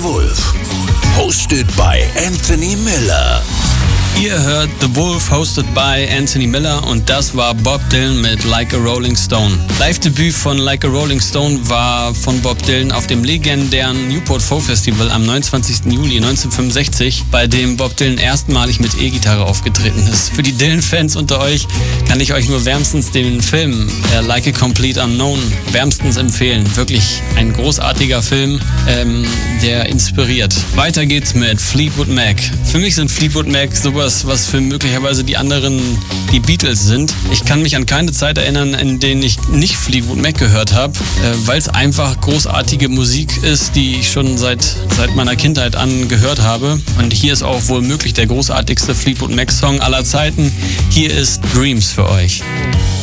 Wolf, hosted by Anthony Miller. Ihr hört The Wolf, hosted by Anthony Miller, und das war Bob Dylan mit Like a Rolling Stone. Live-Debüt von Like a Rolling Stone war von Bob Dylan auf dem legendären Newport Folk Festival am 29. Juli 1965, bei dem Bob Dylan erstmalig mit E-Gitarre aufgetreten ist. Für die Dylan-Fans unter euch kann ich euch nur wärmstens den Film Like a Complete Unknown wärmstens empfehlen. Wirklich ein großartiger Film, der inspiriert. Weiter geht's mit Fleetwood Mac. Für mich sind Fleetwood Mac sowas, was für möglicherweise die anderen die Beatles sind. Ich kann mich an keine Zeit erinnern, in denen ich nicht Fleetwood Mac gehört habe, weil es einfach großartige Musik ist, die ich schon seit meiner Kindheit an gehört habe. Und hier ist auch wohl möglich der großartigste Fleetwood Mac Song aller Zeiten. Hier ist Dreams für euch.